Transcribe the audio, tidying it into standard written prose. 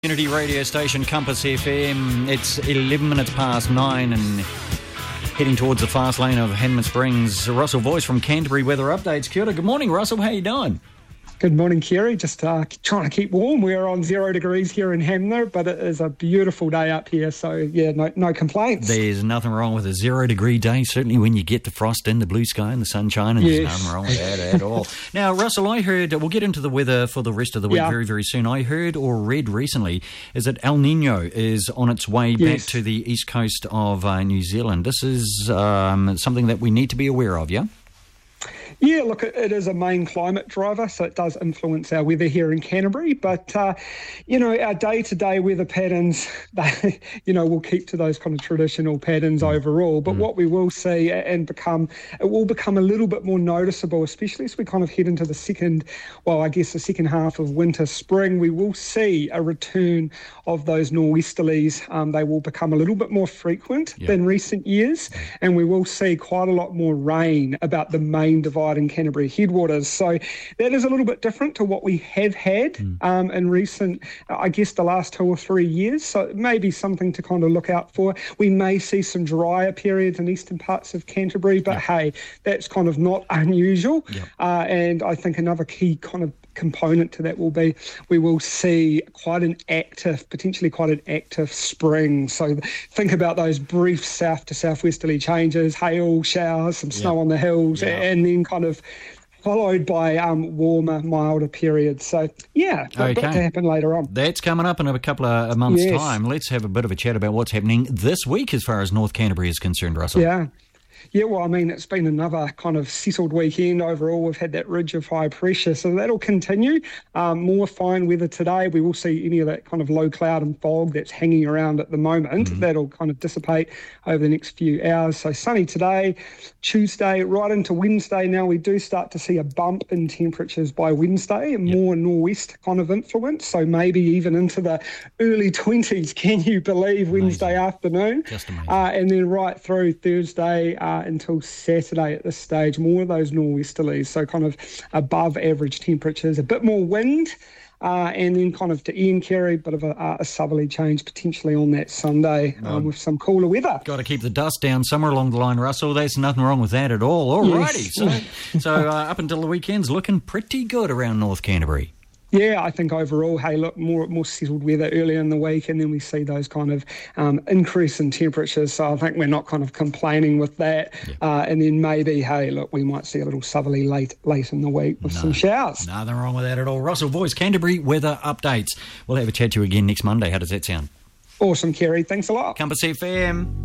Community radio station Compass FM. It's 11 minutes past 9 and heading towards the fast lane of Hanman Springs. Russell Voice from Canterbury Weather Updates. Kia ora. Good morning, Russell. How you doing? Good morning, Kerry. Just trying to keep warm. We're on 0 degrees here in Hanmer, but it is a beautiful day up here, so yeah, no complaints. There's nothing wrong with a 0 degree day, certainly when you get the frost in, the blue sky and the sunshine, and There's nothing wrong with that at all. Now, Russell, I heard, we'll get into the weather for the rest of the week very, very soon. I heard or read recently is that El Nino is on its way back to the east coast of New Zealand. This is something that we need to be aware of, yeah? Yeah, look, it is a main climate driver, so it does influence our weather here in Canterbury. But, our day-to-day weather patterns, we'll keep to those kind of traditional patterns overall. But what we will see it will become a little bit more noticeable, especially as we kind of head into the second half of winter, spring. We will see a return of those nor'easterlies. They will become a little bit more frequent than recent years, and we will see quite a lot more rain about the main divide in Canterbury headwaters. So that is a little bit different to what we have had in recent, the last 2 or 3 years. So it may be something to kind of look out for. We may see some drier periods in eastern parts of Canterbury, but hey, that's kind of not unusual. And I think another key kind of component to that will be we will see potentially quite an active spring. So think about those brief south to southwesterly changes, hail, showers, some snow on the hills, and then kind of followed by warmer, milder periods. So, that to happen later on. That's coming up in a couple of months' time. Let's have a bit of a chat about what's happening this week as far as North Canterbury is concerned, Russell. Yeah, well, I mean, it's been another kind of settled weekend overall. We've had that ridge of high pressure, so that'll continue. More fine weather today. We will see any of that kind of low cloud and fog that's hanging around at the moment. That'll kind of dissipate over the next few hours. So sunny today, Tuesday, right into Wednesday. Now we do start to see a bump in temperatures by Wednesday, and more nor'west kind of influence. So maybe even into the early 20s. Can you believe Wednesday afternoon? Just amazing. And then right through Thursday until Saturday at this stage, more of those nor'westerlies, so kind of above average temperatures, a bit more wind, and then kind of to Ian Carey, bit of a southerly change potentially on that Sunday with some cooler weather. Got to keep the dust down somewhere along the line, Russell. There's nothing wrong with that at all. All righty. So up until the weekend's looking pretty good around North Canterbury. Yeah, I think overall, hey, look, more settled weather earlier in the week, and then we see those kind of increase in temperatures. So I think we're not kind of complaining with that. And then maybe, hey, look, we might see a little southerly late in the week with some showers. Nothing wrong with that at all. Russell Voice, Canterbury Weather Updates. We'll have a chat to you again next Monday. How does that sound? Awesome, Kerry. Thanks a lot. Compass FM.